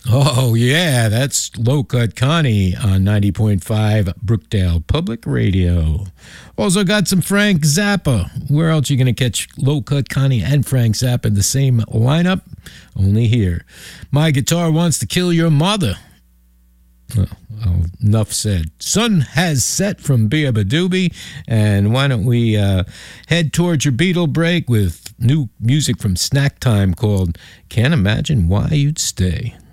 Oh, yeah, that's Low Cut Connie on 90.5 Brookdale Public Radio. Also got some Frank Zappa. Where else are you going to catch Low Cut Connie and Frank Zappa in the same lineup? Only here. My Guitar Wants to Kill Your Mother. Oh, enough said. Sun has set from Bia Badoobie, and why don't we head towards your Beatle break with new music from Snack Time called Can't Imagine Why You'd Stay.